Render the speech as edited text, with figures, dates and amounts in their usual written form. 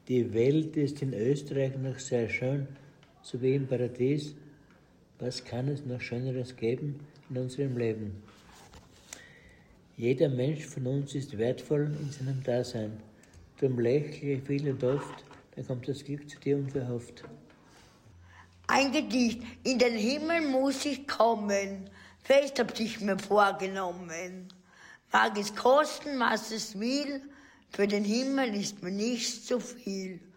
Die Welt ist in Österreich noch sehr schön, so wie im Paradies. Was kann es noch Schöneres geben in unserem Leben? Jeder Mensch von uns ist wertvoll in seinem Dasein. Drum lächle viel und oft, dann kommt das Glück zu dir unverhofft. Ein Gedicht, in den Himmel muss ich kommen, fest hab ich mir vorgenommen. Mag es kosten, was es will, für den Himmel ist mir nicht zu viel.